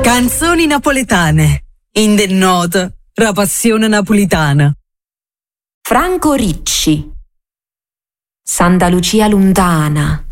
Canzoni napoletane. In del noto, la passione napolitana. Franco Ricci. Santa Lucia lontana,